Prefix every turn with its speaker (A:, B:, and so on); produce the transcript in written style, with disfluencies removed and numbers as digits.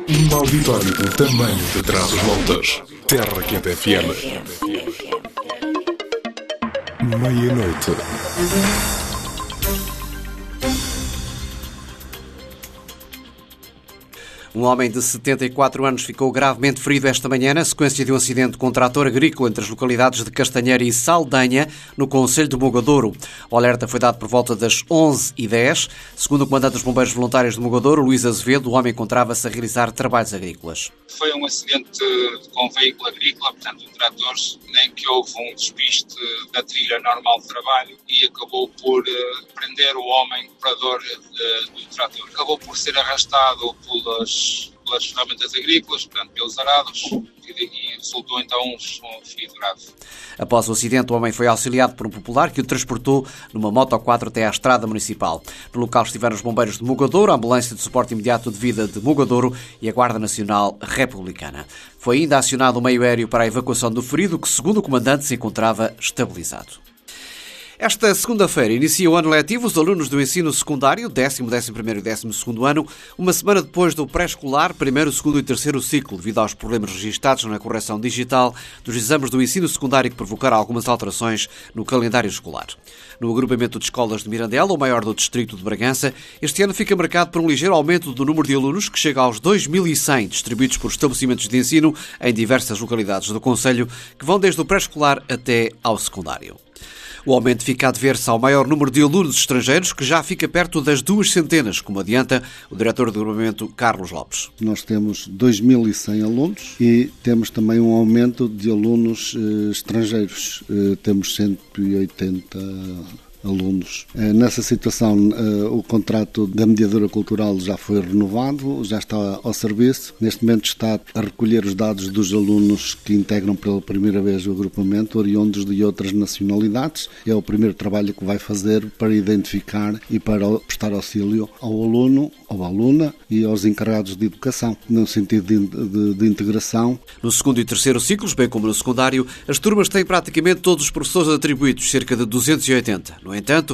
A: Um auditório do tamanho de Trás-os-Montes. Terra Quente FM. Meia-noite.
B: Um homem de 74 anos ficou gravemente ferido esta manhã na sequência de um acidente com um trator agrícola entre as localidades de Castanheira e Saldanha, no concelho de Mogadouro. O alerta foi dado por volta das 11h10. Segundo o comandante dos Bombeiros Voluntários de Mogadouro, Luís Azevedo, o homem encontrava-se a realizar trabalhos agrícolas.
C: Foi um acidente com um veículo agrícola, portanto um trator, em que houve um despiste da trilha normal de trabalho e acabou por prender o homem operador do trator. Acabou por ser arrastado pelas ferramentas agrícolas, portanto pelos arados, e resultou então um ferido grave.
B: Após o acidente, o homem foi auxiliado por um popular que o transportou numa Moto 4 até à estrada municipal. No local estiveram os bombeiros de Mogadouro, a ambulância de suporte imediato de vida de Mogadouro e a Guarda Nacional Republicana. Foi ainda acionado o meio aéreo para a evacuação do ferido, que, segundo o comandante, se encontrava estabilizado. Esta segunda-feira inicia o ano letivo os alunos do ensino secundário, 10º, 11º e 12º ano, uma semana depois do pré-escolar, 1º, 2º e 3º ciclo, devido aos problemas registados na correção digital dos exames do ensino secundário que provocaram algumas alterações no calendário escolar. No agrupamento de escolas de Mirandela, o maior do distrito de Bragança, este ano fica marcado por um ligeiro aumento do número de alunos, que chega aos 2.100, distribuídos por estabelecimentos de ensino em diversas localidades do concelho, que vão desde o pré-escolar até ao secundário. O aumento fica a dever-se ao maior número de alunos estrangeiros, que já fica perto das 200, como adianta o diretor do agrupamento, Carlos Lopes.
D: Nós temos 2.100 alunos e temos também um aumento de alunos estrangeiros. Temos 180 alunos. Nessa situação, o contrato da mediadora cultural já foi renovado, já está ao serviço. Neste momento está a recolher os dados dos alunos que integram pela primeira vez o agrupamento, oriundos de outras nacionalidades. É o primeiro trabalho que vai fazer para identificar e para prestar auxílio ao aluno, ou à aluna e aos encarregados de educação, no sentido de integração.
B: No segundo e terceiro ciclos, bem como no secundário, as turmas têm praticamente todos os professores atribuídos, cerca de 280. No entanto,